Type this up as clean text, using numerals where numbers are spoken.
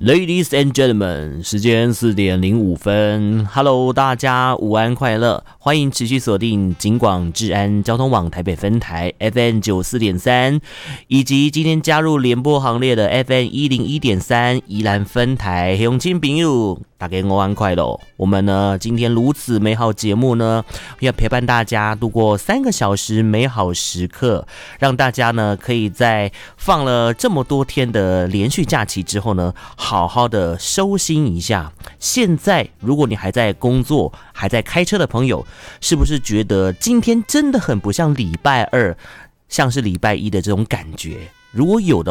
Ladies and gentlemen， 时间4:05。Hello， 大家午安快乐，欢迎持续锁定警广治安交通网台北分台 FM94.3， 以及今天加入联播行列的 FM101.3 宜兰分台乡亲朋友，大家午安快乐。我们呢，今天如此美好节目呢，要陪伴大家度过3个小时美好时刻，让大家呢可以在放了这么多天的连续假期之后呢，好好的收心一下。现在如果你还在工作还在开车的朋友，是不是觉得今天真的很不像礼拜二，像是礼拜一的这种感觉？如果有的